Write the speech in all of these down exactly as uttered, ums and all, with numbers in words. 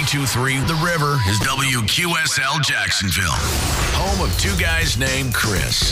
two three The River is W Q S L Jacksonville, home of two guys named Chris.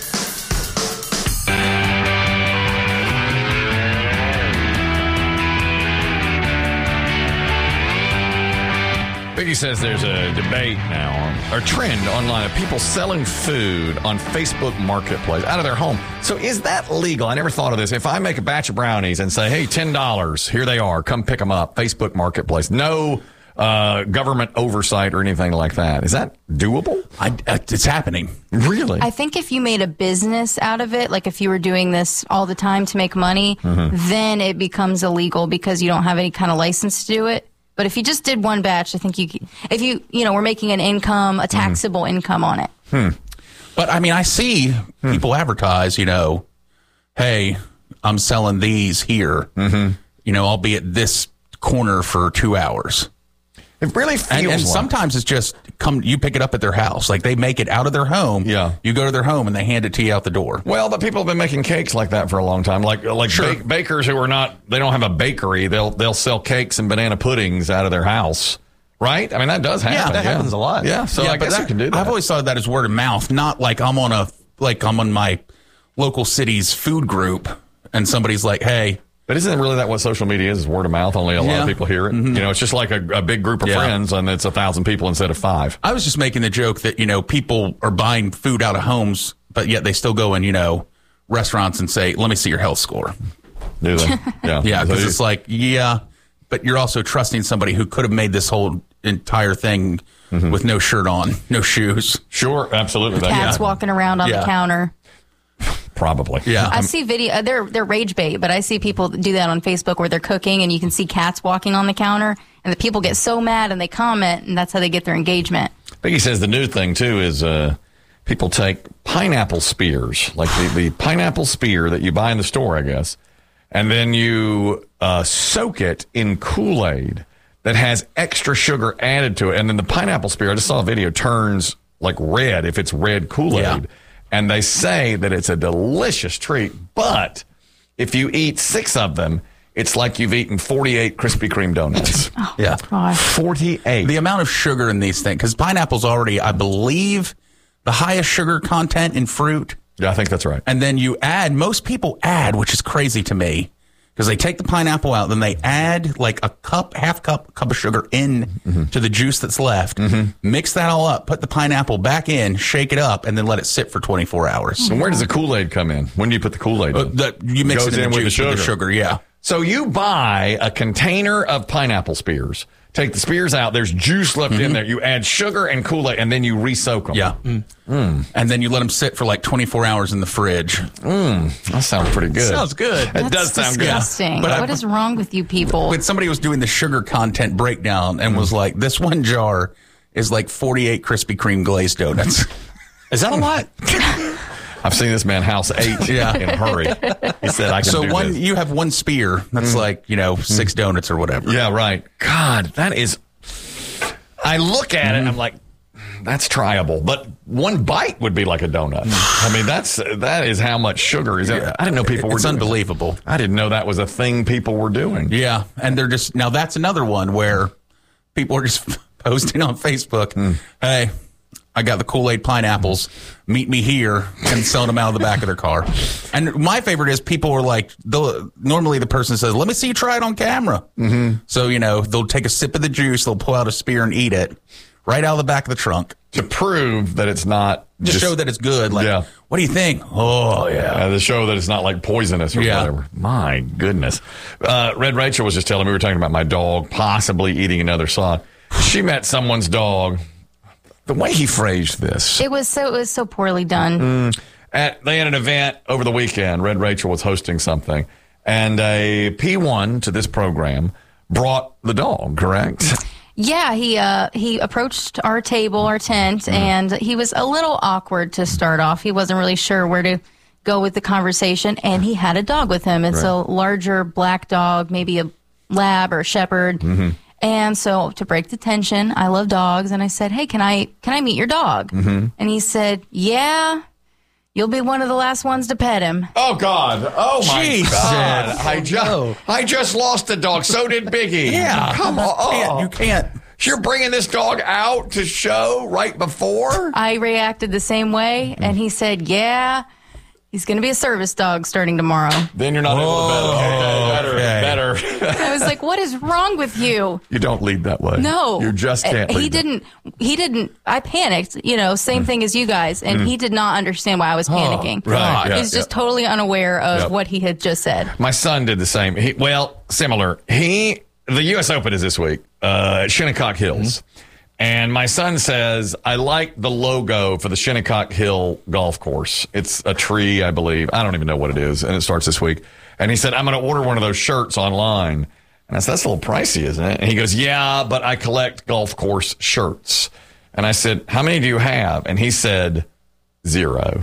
Biggie says there's a debate now, or trend online of people selling food on Facebook Marketplace out of their home. So is that legal? I never thought of this. If I make a batch of brownies and say, hey, ten dollars, here they are, come pick them up, Facebook Marketplace, no uh, government oversight or anything like that. Is that doable? I, it's happening. Really? I think if you made a business out of it, like if you were doing this all the time to make money, mm-hmm. then it becomes illegal because you don't have any kind of license to do it. But if you just did one batch, I think you could, if you, you know, we're making an income, a taxable mm. income on it. Hmm. But I mean, I see hmm. people advertise, you know, hey, I'm selling these here. Mm-hmm. You know, I'll be at this corner for two hours. It really feels and, and like. sometimes it's just come, you pick it up at their house. Like they make it out of their home. Yeah. You go to their home and they hand it to you out the door. Well, but people have been making cakes like that for a long time. Like like Sure. bake, bakers who are not, they don't have a bakery. They'll they'll sell cakes and banana puddings out of their house. Right? I mean, that does happen. Yeah, that happens a lot. Yeah. So yeah, I guess that, you can do that. I've always thought of that as word of mouth, not like I'm on a, like I'm on my local city's food group and somebody's like, hey, But isn't it really that what social media is? Is word of mouth? Only a lot Yeah. of people hear it. Mm-hmm. You know, it's just like a, a big group of Yeah. friends, and it's a thousand people instead of five. I was just making the joke that, you know, people are buying food out of homes, but yet they still go in, you know, restaurants and say, let me see your health score. Do they? Yeah. Yeah, because So it's like, yeah, but you're also trusting somebody who could have made this whole entire thing mm-hmm. with no shirt on, no shoes. Sure, absolutely. That- Cats yeah. walking around on Yeah. the counter. Probably. Yeah. I see video. uh, They're they're rage bait, but I see people do that on Facebook where they're cooking and you can see cats walking on the counter, and the people get so mad and they comment, and that's how they get their engagement. Biggie says the new thing too is uh, people take pineapple spears, like the, the pineapple spear that you buy in the store, I guess, and then you uh, soak it in Kool-Aid that has extra sugar added to it, and then the pineapple spear, I just saw a video, turns like red if it's red Kool-Aid. Yeah. And they say that it's a delicious treat, but if you eat six of them, it's like you've eaten forty-eight Krispy Kreme donuts. Oh, Yeah. gosh. forty-eight. The amount of sugar in these things, because pineapple's already, I believe, the highest sugar content in fruit. Yeah, I think that's right. And then you add, most people add, which is crazy to me, because they take the pineapple out, then they add like a cup, half cup, cup of sugar in mm-hmm. to the juice that's left, mm-hmm. mix that all up, put the pineapple back in, shake it up, and then let it sit for twenty-four hours. And where does the Kool-Aid come in? When do you put the Kool-Aid in? Uh, the, you mix Goes it in, in the with the juice with the sugar. sugar, yeah. So you buy a container of pineapple spears, take the spears out, there's juice left mm-hmm. in there, you add sugar and Kool-Aid, and then you re-soak them. Yeah. Mm. Mm. And then you let them sit for like twenty-four hours in the fridge. Mm. That sounds pretty good. Sounds good. It That's does sound disgusting. But I- What is wrong with you people? But somebody was doing the sugar content breakdown and was like, this one jar is like forty-eight Krispy Kreme glazed donuts. Is that a lot? I've seen this man house eight Yeah. in a hurry. He said, I can So do one, this. you have one spear that's Mm. like, you know, six donuts or whatever. Yeah, right. God, that is... I look at it and I'm like, that's tryable. But one bite would be like a donut. I mean, that's that is how much sugar is in it. I didn't know people were It's doing unbelievable. that. I didn't know that was a thing people were doing. Yeah. And they're just, now that's another one where people are just posting on Facebook, Mm. hey, I got the Kool-Aid pineapples. Meet me here, and selling them out of the back of their car. And my favorite is people are like, they'll, normally the person says, let me see you try it on camera. Mm-hmm. So, you know, they'll take a sip of the juice, they'll pull out a spear and eat it right out of the back of the trunk. To prove that it's not... Just, show that it's good. Like, Yeah. what do you think? Oh, yeah. Uh, to show that it's not like poisonous or Yeah. whatever. My goodness. Uh, Red Rachel was just telling me, we were talking about my dog possibly eating another sod. She met someone's dog. The way he phrased this. It was so it was so poorly done. Mm, at, they had an event over the weekend. Red Rachel was hosting something. And a P one to this program brought the dog, correct? Yeah, he uh, he approached our table, our tent, Mm. and he was a little awkward to start off. He wasn't really sure where to go with the conversation, and he had a dog with him. It's Right. a larger black dog, maybe a lab or a shepherd. Mm-hmm. And so to break the tension, I love dogs, and I said, "Hey, can I can I meet your dog?" Mm-hmm. And he said, "Yeah, you'll be one of the last ones to pet him." Oh, God. Oh, my Jesus. God. I, Oh, just, no. I just lost a dog. So did Biggie. Yeah. Come on. You can't. Oh. You can't. You're bringing this dog out to show right before? I reacted the same way, and he said, yeah, he's going to be a service dog starting tomorrow. Then you're not able to bet. Okay, better, okay. better. I was like, what is wrong with you? You don't lead that way. No. You just can't He lead that. didn't, he didn't, I panicked, you know, same thing as you guys, and he did not understand why I was panicking. right, yeah, He's just yeah. totally unaware of Yep. what he had just said. My son did the same. He, well, similar. He, the U S Open is this week uh, at Shinnecock Hills. And my son says, I like the logo for the Shinnecock Hill golf course. It's a tree, I believe. I don't even know what it is. And it starts this week. And he said, I'm going to order one of those shirts online. And I said, that's a little pricey, isn't it? And he goes, yeah, but I collect golf course shirts. And I said, how many do you have? And he said, zero.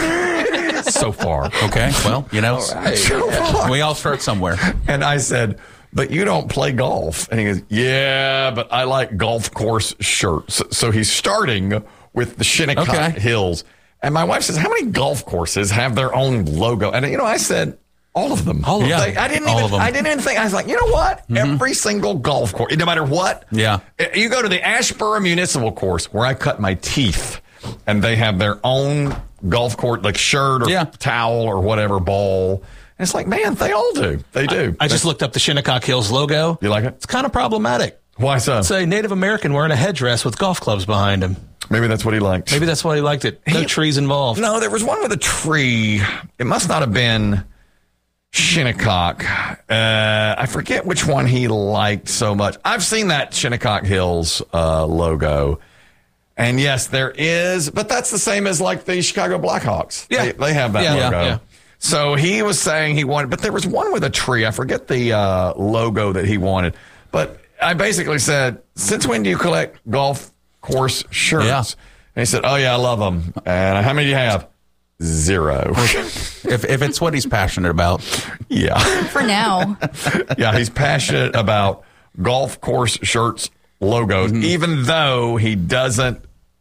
So far. Okay. Well, you know, So far. we all start somewhere. And I said, but you don't play golf. And he goes, yeah, but I like golf course shirts. So he's starting with the Shinnecock Okay. Hills. And my wife says, how many golf courses have their own logo? And, you know, I said, all of them. All of them. They- I didn't All even, of them. I didn't even think, I was like, you know what? Every single golf course, no matter what. Yeah. You go to the Ashboro Municipal Course where I cut my teeth, and they have their own golf court, like shirt or Yeah. towel or whatever, ball. And it's like, man, they all do. They do. I just looked up the Shinnecock Hills logo. You like it? It's kind of problematic. Why so? It's a Native American wearing a headdress with golf clubs behind him. Maybe that's what he liked. Maybe that's why he liked it. No He- trees involved. No, there was one with a tree. It must not have been Shinnecock. Uh, I forget which one he liked so much. I've seen that Shinnecock Hills uh, logo. And yes, there is, but that's the same as like the Chicago Blackhawks. Yeah. They, they have that Yeah, yeah, logo. yeah. So he was saying he wanted, but there was one with a tree. I forget the uh, logo that he wanted. But I basically said, since when do you collect golf course shirts? Yeah. And he said, oh, yeah, I love them. And how many do you have? Zero. If if it's what he's passionate about. Yeah. For now. Yeah, he's passionate about golf course shirts logos, even though he doesn't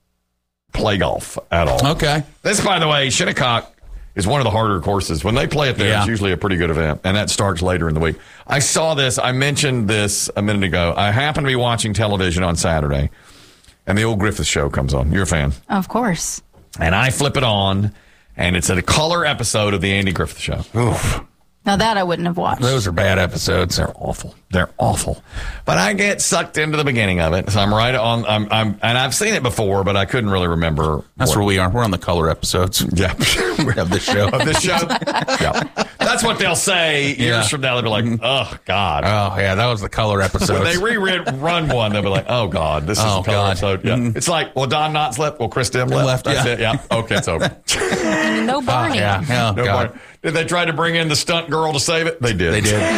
play golf at all. Okay. This, by the way, Shinnecock is one of the harder courses. When they play it there, Yeah. it's usually a pretty good event, and that starts later in the week. I saw this. I mentioned this a minute ago. I happened to be watching television on Saturday, and the old Griffith Show comes on. You're a fan. Of course. And I flip it on, and it's a color episode of the Andy Griffith Show. Oof. Now that I wouldn't have watched. Those are bad episodes. They're awful. They're awful. But I get sucked into the beginning of it. So I'm right on. I'm, I'm and I've seen it before, but I couldn't really remember. That's what- where we are. We're on the color episodes. Yeah. Of the show. Of this show. Yeah. That's what they'll say years Yeah. from now. They'll be like, oh, God. Oh, yeah, that was the color episodes. When they reread run one, they'll be like, oh, God, this is Oh, the color God. episode. Yeah. Mhm. It's like, well, Don Knotts left. Well, Chris Dim left. Left, That's yeah. it. Yeah. Okay, it's over. No Barney. yeah. Oh, No God. more. Did they try to bring in the stunt girl to save it? They did. They did.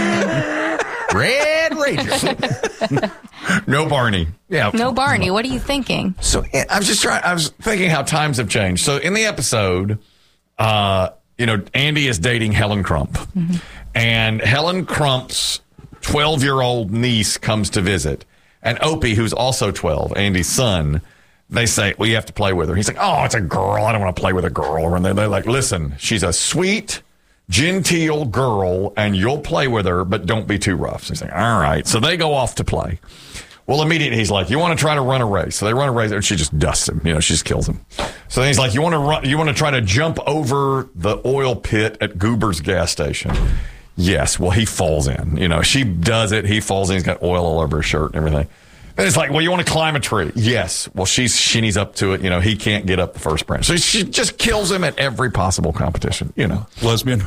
Red Ranger. No Barney. Yeah. No Barney. What are you thinking? So yeah, I was just trying. I was thinking how times have changed. So in the episode, uh, you know, Andy is dating Helen Crump, and Helen Crump's twelve-year-old niece comes to visit, and Opie, who's also twelve, Andy's son. They say, well, you have to play with her. He's like, oh, it's a girl. I don't want to play with a girl. And they're, they're like, listen, she's a sweet, genteel girl, and you'll play with her, but don't be too rough. So he's like, all right. So they go off to play. Well, immediately he's like, you want to try to run a race? So they run a race, and she just dusts him. You know, she just kills him. So then he's like, you want to run? You want to try to jump over the oil pit at Goober's gas station? Yes. Well, he falls in. You know, she does it. He falls in. He's got oil all over his shirt and everything. Then it's like, well, you want to climb a tree? Yes. Well, she's shinnies up to it. You know, he can't get up the first branch. So she just kills him at every possible competition. You know, Lesbian.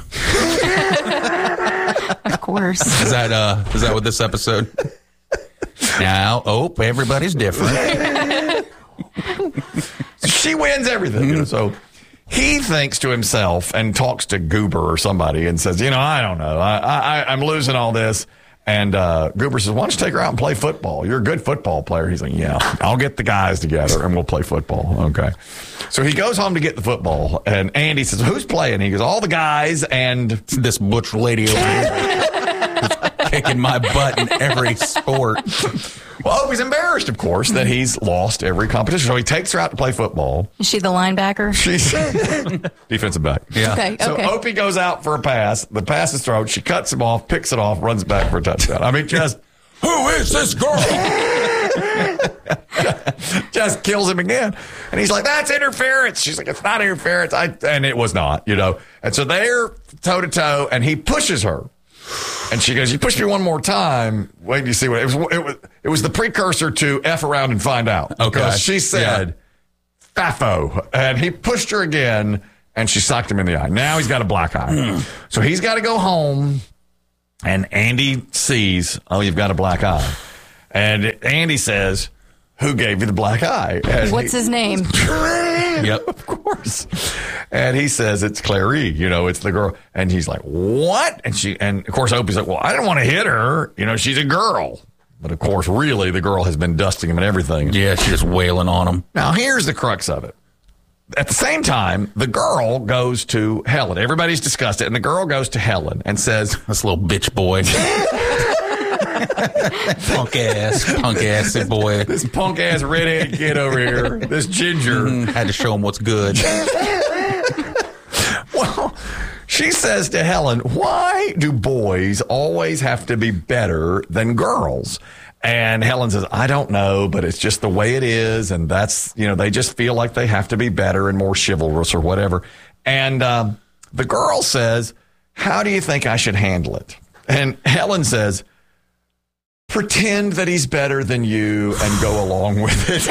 Of course. Is that uh is that what this episode? Now, oh, everybody's different. she wins everything. You know, so he thinks to himself and talks to Goober or somebody and says, you know, I don't know. I, I, I'm losing all this. And uh, Goober says, why don't you take her out and play football? You're a good football player. He's like, yeah, I'll get the guys together and we'll play football. Okay. So he goes home to get the football. And Andy says, who's playing? He goes, all the guys and This butch lady over here who's kicking my butt in every sport. well, he's embarrassed, of course, that he's lost every competition. So he takes her out to play football. Is she the linebacker? She's defensive back. Yeah. Okay. So Okay. Opie goes out for a pass. The pass is thrown. She cuts him off, picks it off, runs back for a touchdown. I mean, just Who is this girl? Just kills him again. And he's like, that's interference. She's like, it's not interference. I, and it was not, you know. And so they're toe to toe, and he pushes her. And she goes, you push me one more time. Wait till you see what it was. It was, it was the precursor to F around and find out. Okay. Because she said, yeah. Faffo. And he pushed her again, and she socked him in the eye. Now he's got a black eye. Mm. So he's got to go home. And Andy sees, oh, you've got a black eye. And Andy says, who gave you the black eye? And What's he, his name? Yep, of course. And he says it's Clary, you know, it's the girl. And he's like, what? And she, and of course, Opie's like, well, I didn't want to hit her. You know, she's a girl. But of course, really, the girl has been dusting him and everything. Yeah, she's just wailing on him. Now, here's the crux of it. At the same time, the girl goes to Helen. Everybody's discussed it. And the girl goes to Helen and says, this little bitch boy. Punk ass, punk ass boy. This punk ass redhead kid over here, this ginger. Mm, had to show him what's good. Well, she says to Helen, why do boys always have to be better than girls? And Helen says, I don't know, but it's just the way it is. And that's, you know, they just feel like they have to be better and more chivalrous or whatever. And um, the girl says, how do you think I should handle it? And Helen says, pretend that he's better than you and go along with it.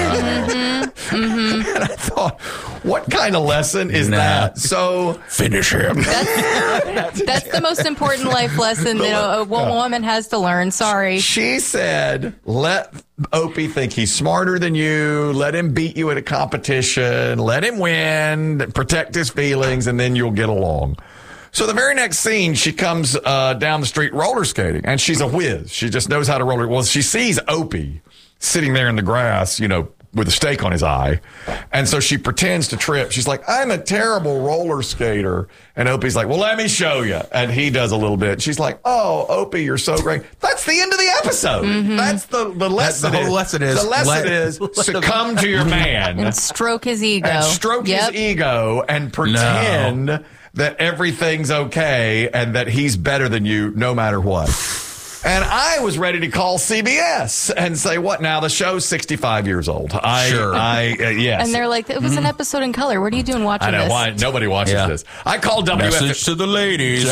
Mm-hmm. Mm-hmm. And I thought, what kind of lesson is nah. that? So finish him. That's, that's the most important life lesson that a, a woman has to learn. Sorry. She said, let Opie think he's smarter than you. Let him beat you at a competition. Let him win. Protect his feelings, and then you'll get along. So the very next scene, she comes uh, down the street roller skating, and she's a whiz. She just knows how to roller. Well, she sees Opie sitting there in the grass, you know, with a stake on his eye. And so she pretends to trip. She's like, I'm a terrible roller skater. And Opie's like, well, let me show you. And he does a little bit. She's like, oh, Opie, you're so great. That's the end of the episode. Mm-hmm. That's the, the lesson. The whole lesson is. The lesson let, is succumb to your man. And stroke his ego. And stroke yep. his ego and pretend no. that everything's okay and that he's better than you no matter what. And I was ready to call C B S and say, what now? The show's sixty-five years old. I, sure. I, uh, yes. And they're like, it was an episode in color. What are you doing watching I know. this? Why? Nobody watches yeah. this. I called W F M. Message to the ladies.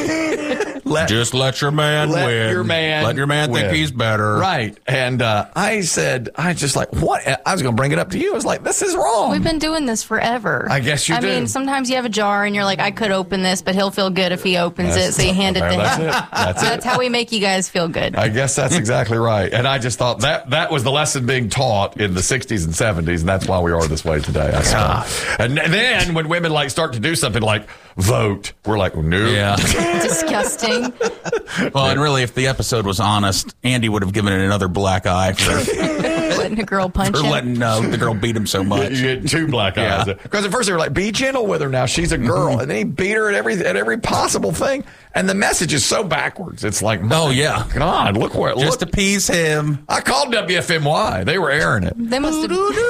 let, Just let your man let win. Your man let your man win. think he's better. Right. And uh, I said, I just like, what? I was going to bring it up to you. I was like, this is wrong. We've been doing this forever. I guess you I do. mean, sometimes you have a jar and you're like, I could open this, but he'll feel good if he opens That's, it. So you hand it to that's him. It. That's it. That's how we make you guys feel good. I guess that's exactly right. And I just thought that that was the lesson being taught in the sixties and seventies, and that's why we are this way today, I suppose. And then when women like start to do something like vote, we're like, no. Yeah. Disgusting. Well, and really, if the episode was honest, Andy would have given it another black eye for letting a girl punch for him. letting uh, the girl beat him so much. You get two black eyes. Yeah. Because at first they were like, be gentle with her now. She's a girl. Mm-hmm. And then he beat her at every at every possible thing. And the message is so backwards. It's like, oh, yeah. God, look where it Just look. appease him. I called W F M Y. They were airing it. They must have.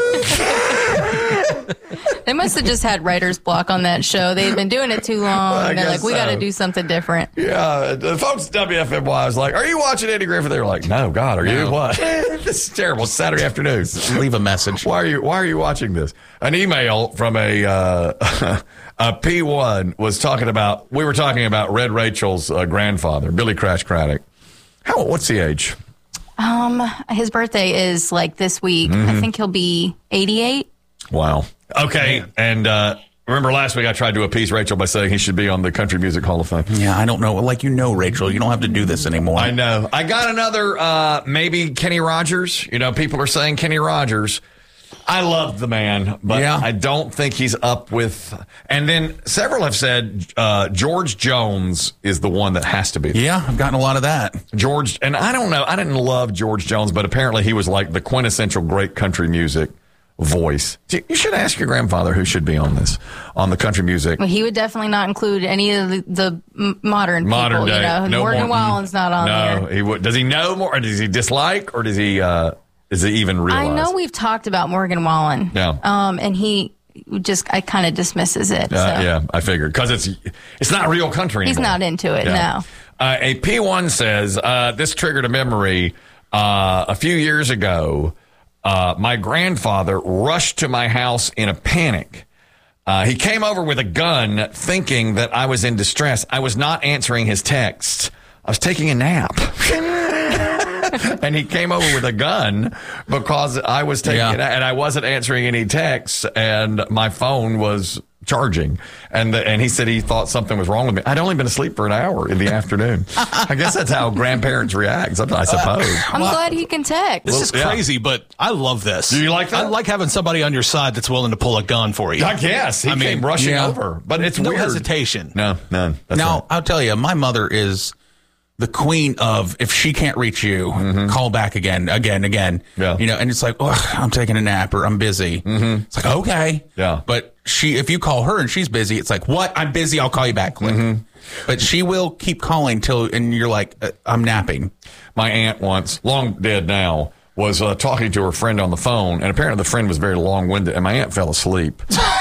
They must have just had writer's block on that show. They'd been doing it too long. I And they're guess like, we so. got to do something different. Yeah, the folks at W F M Y was like, are you watching Eddie Griffin? They were like, no, God, are you? No. What? This is terrible. It's Saturday afternoon. Leave a message. Why are you Why are you watching this? An email from a uh, a P one was talking about. We were talking about Red Rachel's uh, grandfather, Billy Crash Craddock. How? What's the age? Um, his birthday is like this week. Mm-hmm. I think he'll be eighty-eight. Wow. Okay, Man. and uh, remember last week I tried to appease Rachel by saying he should be on the Country Music Hall of Fame. Yeah, I don't know. Like, you know, Rachel, you don't have to do this anymore. I know. I got another, uh, maybe Kenny Rogers. You know, people are saying Kenny Rogers. I love the man, but yeah. I don't think he's up with. And then several have said uh, George Jones is the one that has to be. Yeah, I've gotten a lot of that. George, and I don't know. I didn't love George Jones, but apparently he was like the quintessential great country music voice. You should ask your grandfather who should be on this, on the country music. Well, he would definitely not include any of the, the m- modern, Modern people. day. You know, No Morgan more- Wallen's not on no, there. he would. Does he know more, or does he dislike, or does he? Uh, does he even realize? I know we've talked about Morgan Wallen. Yeah. Um, and he just, I kind of dismisses it. Uh, so. Yeah, I figured because it's it's not real country anymore. He's not into it. Yeah. No. Uh, a P one says uh, this triggered a memory. Uh, a few years ago, uh, my grandfather rushed to my house in a panic. Uh, he came over with a gun thinking that I was in distress. I was not answering his texts. I was taking a nap. And he came over with a gun because I was taking Yeah. it, and I wasn't answering any texts, and my phone was charging. And the, and he said he thought something was wrong with me. I'd only been asleep for an hour in the afternoon. I guess that's how grandparents react, I suppose. I'm glad he can text. This is yeah. crazy, but I love this. Do you like that? I like having somebody on your side that's willing to pull a gun for you. I guess. He I mean, came rushing yeah. over. But it's no weird. hesitation. No, none. That's now, right. I'll tell you, my mother is the queen of, if she can't reach you, call back again, again, again. Yeah. You know, and it's like, oh, I'm taking a nap or I'm busy. Mm-hmm. It's like, okay. Yeah. But she, if you call her and she's busy, it's like, what? I'm busy. I'll call you back. Click. But she will keep calling till, and you're like, uh, I'm napping. My aunt once, long dead now, was uh, talking to her friend on the phone, and apparently the friend was very long-winded, and my aunt fell asleep.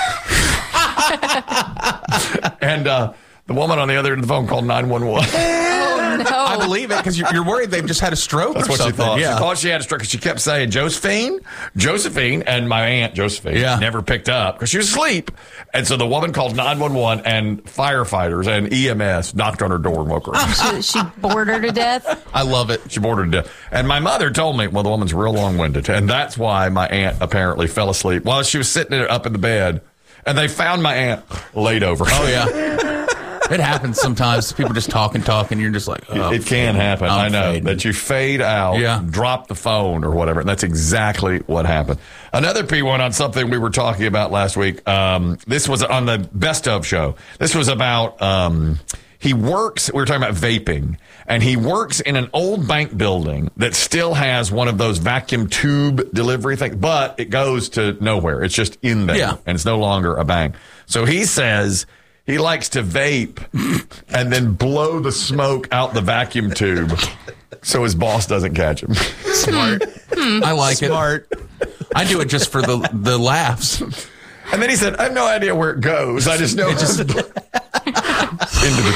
And uh, the woman on the other end of the phone called nine one one. No. I believe it because you're, you're worried they've just had a stroke That's or what something. she thought. Yeah. She thought she had a stroke because she kept saying Josephine, Josephine, and my aunt Josephine Yeah. never picked up because she was asleep. And so the woman called nine one one, and firefighters and E M S knocked on her door and woke her up. She, she bored her to death. I love it. She bored her to death. And my mother told me, well, the woman's real long-winded. And that's why my aunt apparently fell asleep while she was sitting up in the bed. And they found my aunt laid over. Oh, yeah. It happens sometimes. People just talk and talk, and you're just like, oh, It can happen. I'm I know fading. that you fade out, Yeah. drop the phone or whatever. And that's exactly what happened. Another P one on something we were talking about last week. Um, this was on the Best of show. This was about, um, he works, we were talking about vaping, and he works in an old bank building that still has one of those vacuum tube delivery things, but it goes to nowhere. It's just in there, Yeah. and it's no longer a bank. So he says he likes to vape and then blow the smoke out the vacuum tube so his boss doesn't catch him. Smart. I like Smart. it. I do it just for the the laughs. And then he said, I have no idea where it goes. I just know it just into the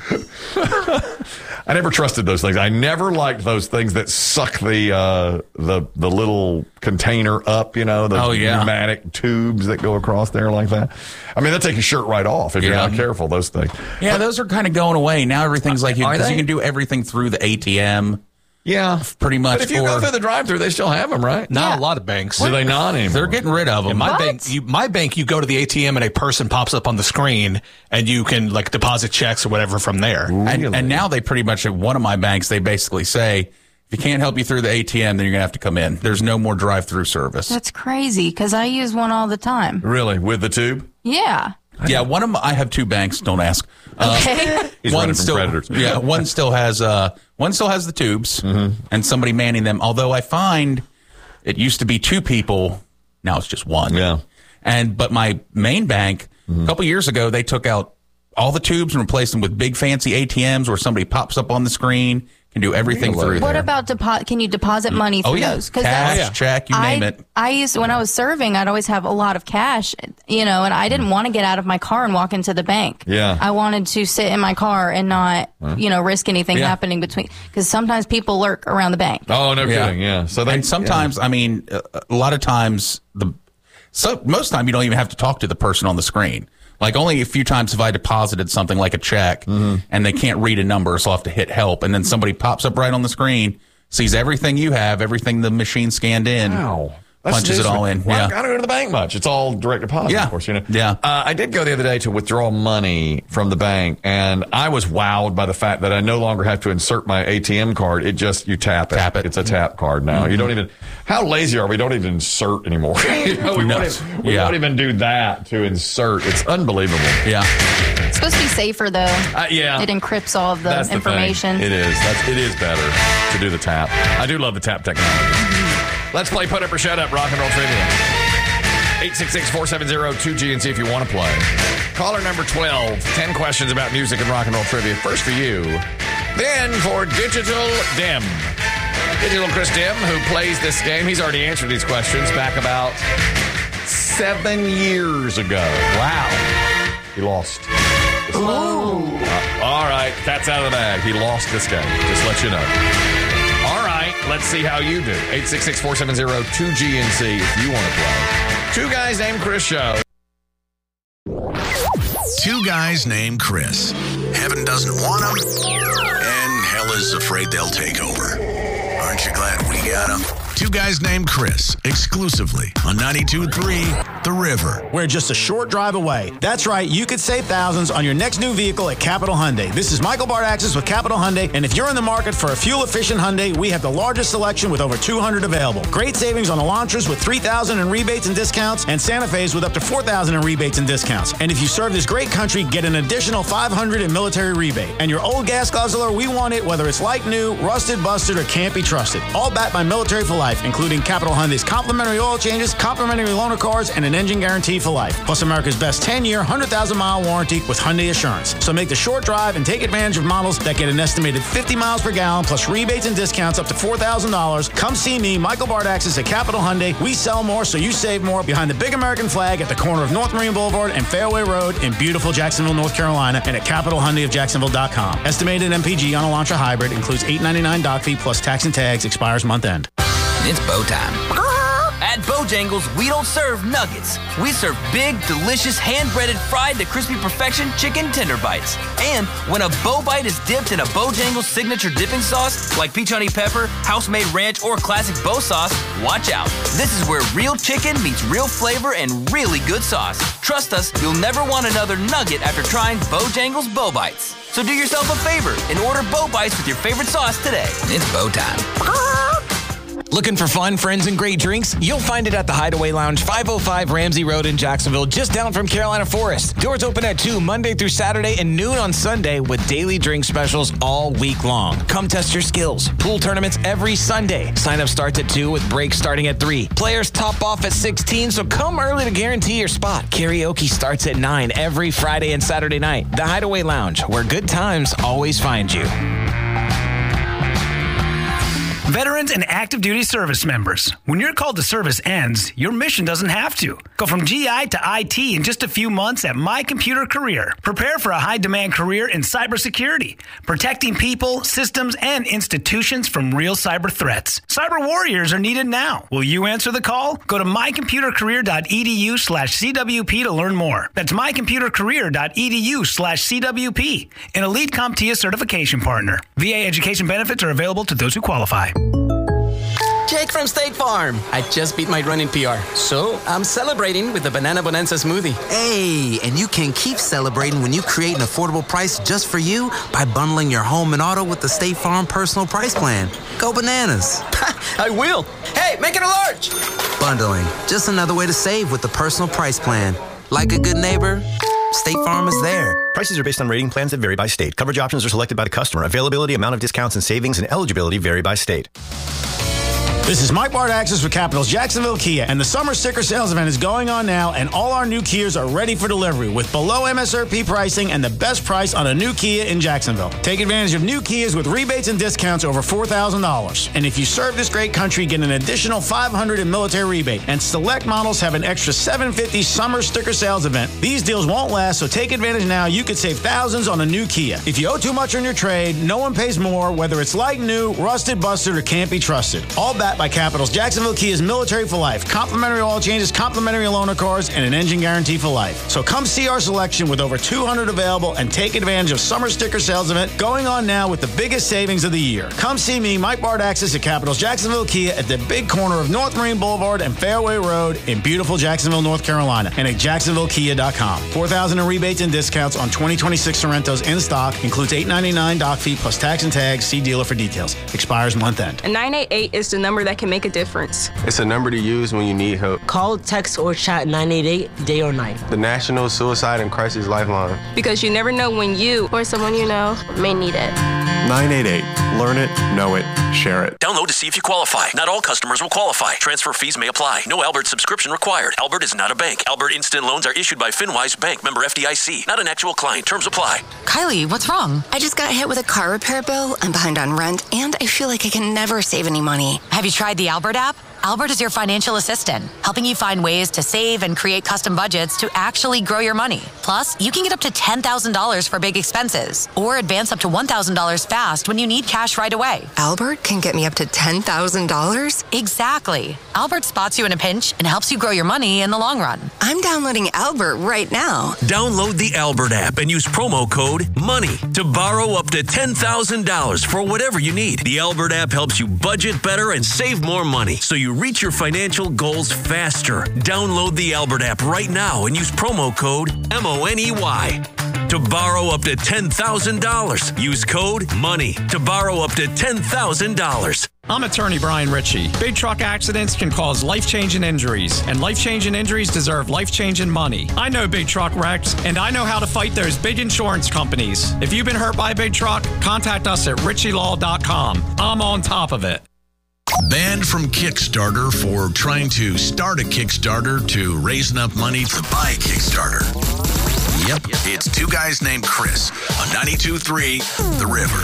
tube. I never trusted those things. I never liked those things that suck the uh, the the little container up, you know, those Oh, yeah. pneumatic tubes that go across there like that. I mean, they'll take your shirt right off if you're Yeah. not careful, those things. Yeah, those are kind of going away. Now everything's like you, Are because they? you can do everything through the A T M. Yeah. Pretty much. But if you or go through the drive-thru, they still have them, right? Not Yeah. a lot of banks. Do they not anymore? they're getting rid of them. In my What? bank, you, my bank, you go to the A T M and a person pops up on the screen, and you can like deposit checks or whatever from there. and, and now they pretty much, at one of my banks, they basically say, if you can't help you through the A T M, then you're going to have to come in. There's no more drive-through service. That's crazy because I use one all the time. Really? With the tube? Yeah. Yeah, one of them, I have two banks. Don't ask. Uh, Okay. He's running from still, predators. Yeah, one still has uh, one still has the tubes, and somebody manning them. Although I find it used to be two people, now it's just one. Yeah. And but my main bank, a couple years ago, they took out all the tubes and replaced them with big fancy A T Ms where somebody pops up on the screen, can do everything Really? through What there. about deposit? Can you deposit money through Oh yeah, those? 'Cause cash, that's- check, you I, name it. I used when I was serving, I'd always have a lot of cash, you know, and I didn't want to get out of my car and walk into the bank. Yeah. I wanted to sit in my car and not, you know, risk anything Yeah. happening between because sometimes people lurk around the bank. Oh, no Yeah. kidding. Yeah. So they, And sometimes, I mean, a, a lot of times the so most time you don't even have to talk to the person on the screen. Like only a few times have I deposited something like a check and they can't read a number, so I'll have to hit help. And then somebody pops up right on the screen, sees everything you have, everything the machine scanned in, Wow. That's punches it news all to me. in. Well, Yeah. I don't go to the bank much. It's all direct deposit, Yeah. of course. You know. Yeah. Uh, I did go the other day to withdraw money from the bank, and I was wowed by the fact that I no longer have to insert my A T M card. It just you tap it. Tap it. It's a tap card now. You don't even. How lazy are we? Don't even insert anymore. You know, we No. won't even, we Yeah. won't even do that to insert. It's unbelievable. Yeah. It's supposed to be safer though. Uh, yeah. It encrypts all of the That's the information. thing. It is. That's, it is better to do the tap. I do love the tap technology. Let's play Put Up or Shut Up Rock and Roll Trivia. eight six six, four seven zero, two G and see if you want to play. Caller number twelve. ten questions about music and rock and roll trivia. First for you. Then for Digital Dim. Digital Chris Dim, who plays this game. He's already answered these questions back about seven years ago. Wow. He lost. Ooh. Uh, all right. Cat's out of the bag. He lost this game. Just let you know. All right. Let's see how you do. eight six six, four seven zero, two G N C if you want to play. Two Guys Named Chris show. Two guys named Chris. Heaven doesn't want them, and hell is afraid they'll take over. Aren't you glad we got them? Two Guys Named Chris, exclusively on ninety-two point three The River. We're just a short drive away. That's right, you could save thousands on your next new vehicle at Capital Hyundai. This is Michael Bardaxis with Capital Hyundai, and if you're in the market for a fuel-efficient Hyundai, we have the largest selection with over two hundred available. Great savings on Elantras with three thousand dollars in rebates and discounts, and Santa Fe's with up to four thousand dollars in rebates and discounts. And if you serve this great country, get an additional five hundred dollars in military rebate. And your old gas guzzler, we want it whether it's like new, rusted, busted, or can't be trusted. All backed by Military for Life, including Capital Hyundai's complimentary oil changes, complimentary loaner cars, and an engine guarantee for life. Plus America's best ten-year, one hundred thousand mile warranty with Hyundai Assurance. So make the short drive and take advantage of models that get an estimated fifty miles per gallon, plus rebates and discounts up to four thousand dollars. Come see me, Michael Bardaxis at Capital Hyundai. We sell more, so you save more. Behind the big American flag at the corner of North Marine Boulevard and Fairway Road in beautiful Jacksonville, North Carolina, and at capital hyundai of jacksonville dot com. Estimated M P G on Elantra Hybrid includes eight ninety-nine doc fee plus tax and tags. Expires month end. It's bow time. At Bojangles, we don't serve nuggets. We serve big, delicious, hand-breaded, fried to crispy perfection chicken tender bites. And when a bow bite is dipped in a Bojangles signature dipping sauce, like peach honey pepper, house-made ranch, or classic bow sauce, watch out. This is where real chicken meets real flavor and really good sauce. Trust us, you'll never want another nugget after trying Bojangles Bow Bites. So do yourself a favor and order Bow Bites with your favorite sauce today. It's bow time. Looking for fun, friends, and great drinks? You'll find it at the Hideaway Lounge, five oh five Ramsey Road in Jacksonville, just down from Carolina Forest. Doors open at two Monday through Saturday and noon on Sunday with daily drink specials all week long. Come test your skills. Pool tournaments every Sunday. Sign up starts at two with breaks starting at three. Players top off at sixteen, so come early to guarantee your spot. Karaoke starts at nine every Friday and Saturday night. The Hideaway Lounge, where good times always find you. Veterans and active duty service members, when your call to service ends, your mission doesn't have to. Go from G I to I T in just a few months at My Computer Career. Prepare for a high-demand career in cybersecurity, protecting people, systems, and institutions from real cyber threats. Cyber warriors are needed now. Will you answer the call? Go to my computer career dot e d u slash c w p to learn more. That's my computer career dot e d u slash c w p, an Elite CompTIA certification partner. V A education benefits are available to those who qualify. Jake from State Farm. I just beat my running P R, so I'm celebrating with the Banana Bonanza smoothie. Hey, and you can keep celebrating when you create an affordable price just for you by bundling your home and auto with the State Farm Personal Price Plan. Go bananas. I will. Hey, make it a large. Bundling, just another way to save with the Personal Price Plan. Like a good neighbor, State Farm is there. Prices are based on rating plans that vary by state. Coverage options are selected by the customer. Availability, amount of discounts and savings, and eligibility vary by state. This is Mike Bardaxis with Capital's Jacksonville Kia, and the summer sticker sales event is going on now, and all our new Kias are ready for delivery with below M S R P pricing and the best price on a new Kia in Jacksonville. Take advantage of new Kias with rebates and discounts over four thousand dollars. And if you serve this great country, get an additional five hundred dollars in military rebate. And select models have an extra seven hundred fifty dollars summer sticker sales event. These deals won't last, so take advantage now. You could save thousands on a new Kia. If you owe too much on your trade, no one pays more, whether it's like new, rusted, busted, or can't be trusted. All backed by Capital's Jacksonville Kia's Military for Life. Complimentary oil changes, complimentary loaner cars, and an engine guarantee for life. So come see our selection with over two hundred available and take advantage of summer sticker sales event going on now with the biggest savings of the year. Come see me, Mike Bardaxis at Capital's Jacksonville Kia at the big corner of North Marine Boulevard and Fairway Road in beautiful Jacksonville, North Carolina, and at jacksonville kia dot com. four thousand dollars in rebates and discounts on twenty twenty-six Sorrentos in stock. Includes eight ninety-nine doc fee plus tax and tags. See dealer for details. Expires month end. A nine eight eight is the number that can make a difference. It's a number to use when you need help. Call, text, or chat nine eight eight day or night. The National Suicide and Crisis Lifeline. Because you never know when you or someone you know may need it. nine eight eight. Learn it, know it, share it. Download to see if you qualify. Not all customers will qualify. Transfer fees may apply. No Albert subscription required. Albert is not a bank. Albert Instant Loans are issued by FinWise Bank, member F D I C. Not an actual client. Terms apply. Kylie, what's wrong? I just got hit with a car repair bill. I'm behind on rent, and I feel like I can never save any money. Have you tried the Albert app? Albert is your financial assistant, helping you find ways to save and create custom budgets to actually grow your money. Plus, you can get up to ten thousand dollars for big expenses or advance up to one thousand dollars fast when you need cash right away. Albert can get me up to ten thousand dollars? Exactly. Albert spots you in a pinch and helps you grow your money in the long run. I'm downloading Albert right now. Download the Albert app and use promo code MONEY to borrow up to ten thousand dollars for whatever you need. The Albert app helps you budget better and save more money so you reach your financial goals faster. Download the Albert app right now and use promo code M O N E Y to borrow up to ten thousand dollars. Use code MONEY to borrow up to ten thousand dollars. I'm attorney Brian Ritchie. Big truck accidents can cause life-changing injuries, and life-changing injuries deserve life-changing money. I know big truck wrecks, and I know how to fight those big insurance companies. If you've been hurt by a big truck, contact us at ritchie law dot com. I'm on top of it. Banned from Kickstarter for trying to start a Kickstarter to raise enough money to buy a Kickstarter. Yep, it's two guys named Chris on ninety-two point three The River.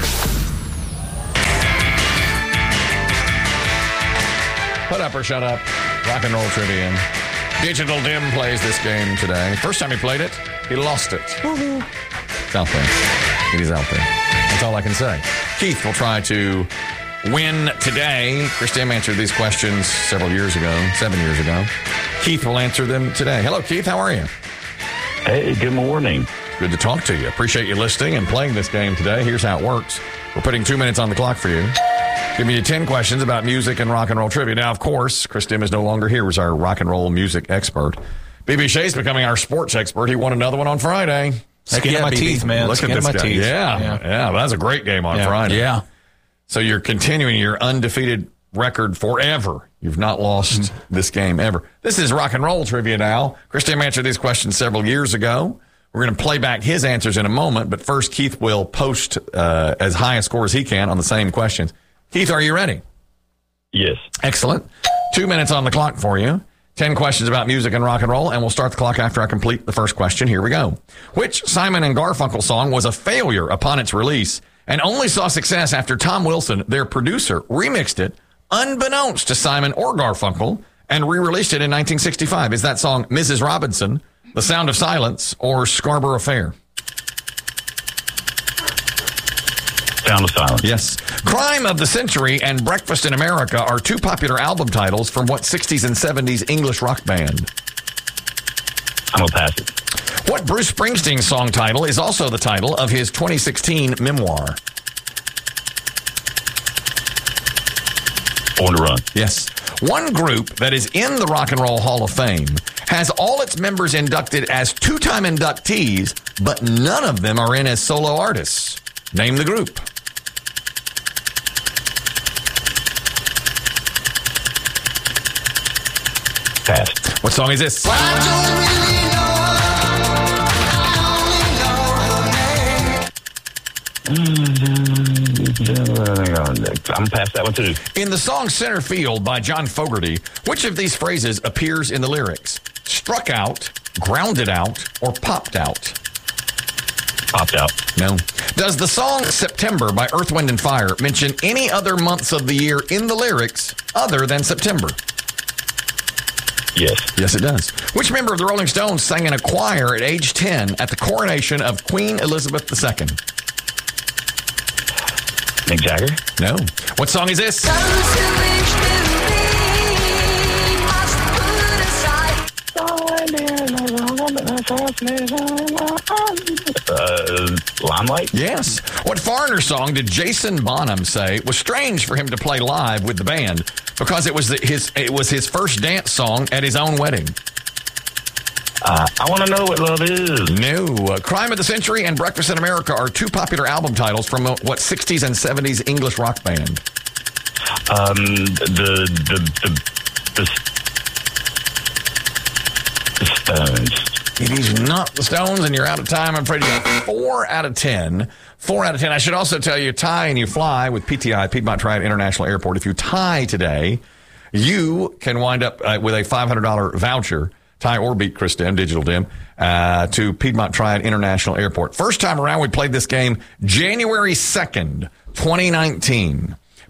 Put up or shut up. Rock and roll trivia. Digital Dim plays this game today. First time he played it, he lost it. It's out there. It is out there. That's all I can say. Keith will try to win today. Chris Dim answered these questions several years ago, seven years ago. Keith will answer them today. Hello, Keith. How are you? Hey, good morning. Good to talk to you. Appreciate you listening and playing this game today. Here's how it works. We're putting two minutes on the clock for you. Giving you ten questions about music and rock and roll trivia. Now, of course, Chris Dim is no longer here as our rock and roll music expert. B B Shea's becoming our sports expert. He won another one on Friday. Skin yeah, of my B B. Teeth, man. Look Skin at this of my guy. teeth. Yeah, yeah, yeah. That was a great game on yeah. Friday. Yeah. So you're continuing your undefeated record forever. You've not lost mm. this game ever. This is rock and roll trivia now. Chris Dim answered these questions several years ago. We're going to play back his answers in a moment, but first Keith will post uh, as high a score as he can on the same questions. Keith, are you ready? Yes. Excellent. Two minutes on the clock for you. Ten questions about music and rock and roll, and we'll start the clock after I complete the first question. Here we go. Which Simon and Garfunkel song was a failure upon its release and only saw success after Tom Wilson, their producer, remixed it unbeknownst to Simon or Garfunkel and re-released it in nineteen sixty-five? Is that song Missus Robinson, The Sound of Silence, or Scarborough Fair? Sound of Silence. Yes. Crime of the Century and Breakfast in America are two popular album titles from what sixties and seventies English rock band? I'm going to pass it. What Bruce Springsteen song title is also the title of his twenty sixteen memoir? Born to Run. Yes. One group that is in the Rock and Roll Hall of Fame has all its members inducted as two-time inductees, but none of them are in as solo artists. Name the group. Pass. What song is this? I'm past that one too. In the song Center Field by John Fogerty, which of these phrases appears in the lyrics? Struck out, grounded out, or popped out? Popped out. No. Does the song September by Earth, Wind and Fire mention any other months of the year in the lyrics other than September? Yes. Yes, it does. Which member of the Rolling Stones sang in a choir at age ten at the coronation of Queen Elizabeth the Second? Mick Jagger? No. What song is this? Uh, Limelight? Yes. What Foreigner song did Jason Bonham say was strange for him to play live with the band because it was the, his it was his first dance song at his own wedding? Uh, I want to know what love is. No. Uh, Crime of the Century and Breakfast in America are two popular album titles from uh, what sixties and seventies English rock band? Um, the the the the, the Stones. It is not the Stones, and you're out of time. I'm afraid you got four out of ten. Four out of ten. I should also tell you, tie and you fly with P T I, Piedmont Triad International Airport. If you tie today, you can wind up uh, with a five hundred dollars voucher, tie or beat Chris Dim, Digital Dim, uh, to Piedmont Triad International Airport. First time around, we played this game January second, twenty nineteen.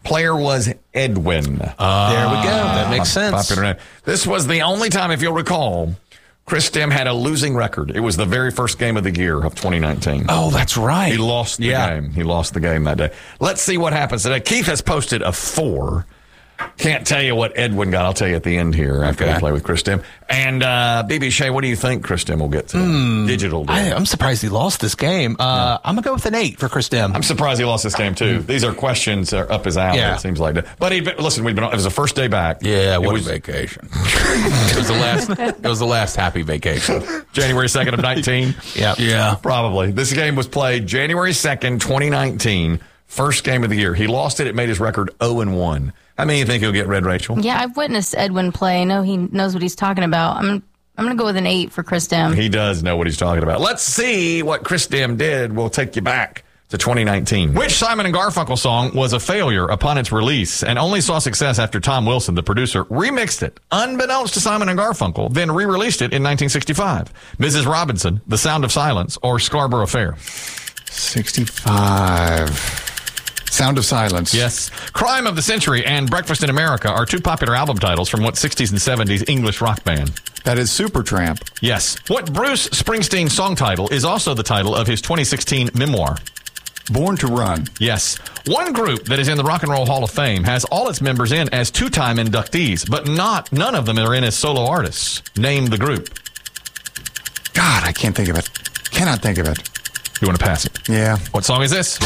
Player was Edwin. Uh, there we go. That makes sense. Popular name. This was the only time, if you'll recall, Chris Stem had a losing record. It was the very first game of the year of twenty nineteen. Oh, that's right. He lost the Yeah. game. He lost the game that day. Let's see what happens today. Keith has posted a four. Can't tell you what Edwin got. I'll tell you at the end here after Okay. we play with Chris Stem. And uh, B B Shea, what do you think Chris Stem will get today? Hmm. Digital. I, I'm surprised he lost this game. Uh, I'm going to go with an eight for Chris Dem. I'm surprised he lost this game, too. These are questions that are up his alley, Yeah. it seems like. But he, listen, we've been, it was the first day back. Yeah, what it was a vacation. it was the last. It was the last happy vacation. January second of nineteen. Yeah, yeah, probably. This game was played January second, twenty nineteen. First game of the year. He lost it. It made his record oh and one. How many do you think he'll get, Red Rachel? Yeah, I've witnessed Edwin play. I know he knows what he's talking about. I'm I'm going to go with an eight for Chris Dem. He does know what he's talking about. Let's see what Chris Dem did. We'll take you back to twenty nineteen. Which Simon and Garfunkel song was a failure upon its release and only saw success after Tom Wilson, the producer, remixed it, unbeknownst to Simon and Garfunkel, then re-released it in nineteen sixty-five? Missus Robinson, The Sound of Silence, or Scarborough Fair? sixty-five. Sound of Silence. Yes. Crime of the Century and Breakfast in America are two popular album titles from what sixties and seventies English rock band? That is Supertramp. Yes. What Bruce Springsteen song title is also the title of his twenty sixteen memoir? Born to Run. Yes. One group that is in the Rock and Roll Hall of Fame has all its members in as two-time inductees, but not none of them are in as solo artists. Name the group. God, I can't think of it. Cannot think of it. You want to pass it? Yeah. What song is this?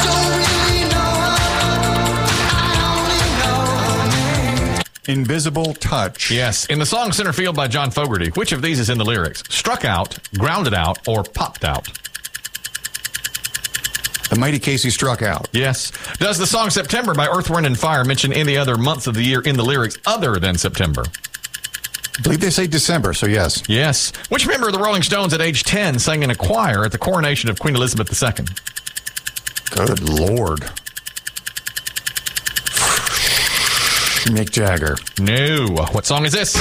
Invisible Touch. Yes. In the song Center Field by John Fogerty, which of these is in the lyrics? Struck out, grounded out, or popped out? The Mighty Casey Struck Out. Yes. Does the song September by Earth, Wind, and Fire mention any other months of the year in the lyrics other than September? I believe they say December, so yes. Yes. Which member of the Rolling Stones at age ten sang in a choir at the coronation of Queen Elizabeth the Second? Good Lord. Mick Jagger. No. What song is this?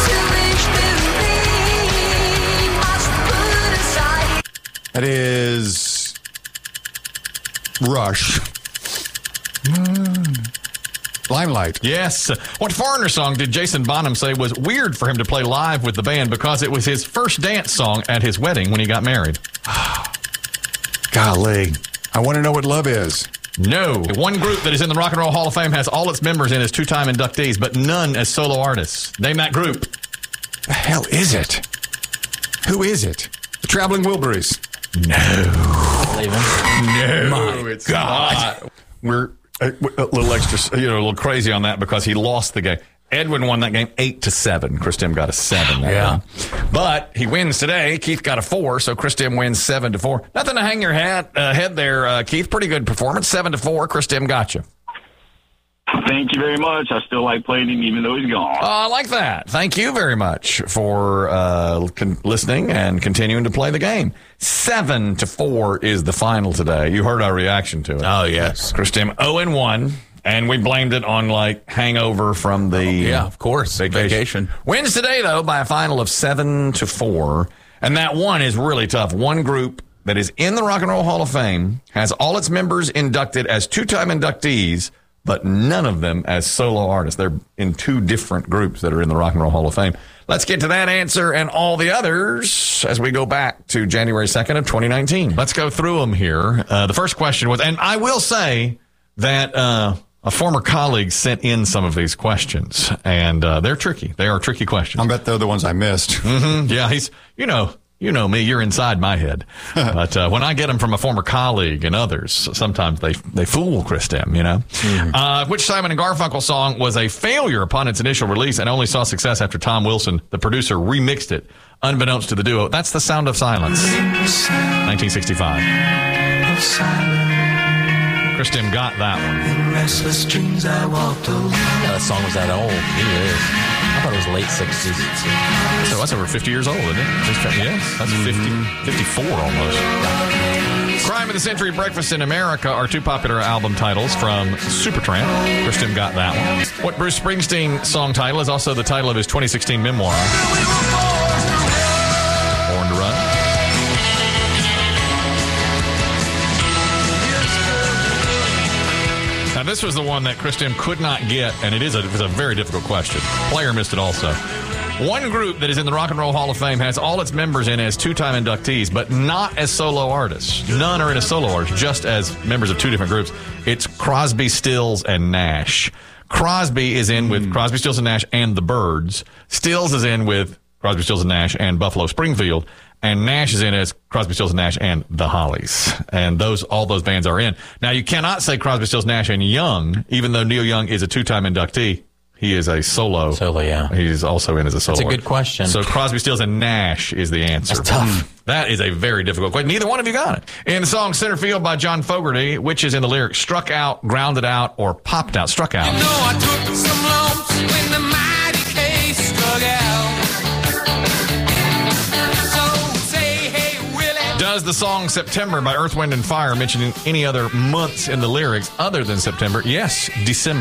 That is Rush. Limelight. Yes. What Foreigner song did Jason Bonham say was weird for him to play live with the band because it was his first dance song at his wedding when he got married? Golly. I want to know what love is. No. One group that is in the Rock and Roll Hall of Fame has all its members in as two-time inductees, but none as solo artists. Name that group. The hell is it? Who is it? The Traveling Wilburys. No. No. My it's God. Not. We're a, a little extra, you know, a little crazy on that because he lost the game. Edwin won that game eight to seven. Chris Tim got a seven. That yeah. game. But he wins today. Keith got a four, so Chris Tim wins seven to four. Nothing to hang your hat, uh, head there, uh, Keith. Pretty good performance. Seven to four. Chris Tim got you. Thank you very much. I still like playing him even though he's gone. Oh, I like that. Thank you very much for uh, con- listening and continuing to play the game. Seven to four is the final today. You heard our reaction to it. Oh, yes. Chris Tim, oh and one. And we blamed it on, like, hangover from the... Oh, yeah, of course. Vacation. vacation. Wins today, though, by a final of seven to four. And that one is really tough. One group that is in the Rock and Roll Hall of Fame has all its members inducted as two-time inductees, but none of them as solo artists. They're in two different groups that are in the Rock and Roll Hall of Fame. Let's get to that answer and all the others as we go back to January second of twenty nineteen. Let's go through them here. Uh, the first question was, and I will say that... Uh, A former colleague sent in some of these questions, and uh, they're tricky. They are tricky questions. I bet they're the ones I missed. Mm-hmm. Yeah, he's, you know, you know me, you're inside my head. But uh, when I get them from a former colleague and others, sometimes they they fool Chris Tim, you know. Mm-hmm. Uh, which Simon and Garfunkel song was a failure upon its initial release and only saw success after Tom Wilson, the producer, remixed it, unbeknownst to the duo? That's The Sound of Silence, nineteen sixty-five. Chris Tim got that one. In restless dreams I walked alone. That song was that old. It is. I thought it was late sixties. So that's over fifty years old, isn't it? Yes. That's fifty, fifty-four almost. Crime of the Century, Breakfast in America are two popular album titles from Supertramp. Chris Tim got that one. What Bruce Springsteen song title is also the title of his twenty sixteen memoir? Born to Run. Now, this was the one that Chris Tim could not get, and it is a, it was a very difficult question. Player missed it also. One group that is in the Rock and Roll Hall of Fame has all its members in as two-time inductees, but not as solo artists. None are in as solo artists, just as members of two different groups. It's Crosby, Stills, and Nash. Crosby is in with Crosby, Stills, and Nash and the Byrds. Stills is in with Crosby, Stills, and Nash and Buffalo Springfield. And Nash is in as Crosby, Stills, and Nash and the Hollies. And those all those bands are in. Now, you cannot say Crosby, Stills, Nash, and Young, even though Neil Young is a two-time inductee. He is a solo. Solo, yeah. He's also in as a solo. That's a good question. So Crosby, Stills, and Nash is the answer. That's tough. That is a very difficult question. Neither one of you got it. In the song Center Field by John Fogerty, which is in the lyrics, struck out, grounded out, or popped out? Struck out. You know I took some lumps when the mighty case struck out. So say, hey, Willie. Does the song September by Earth, Wind, and Fire mention any other months in the lyrics other than September? Yes, December.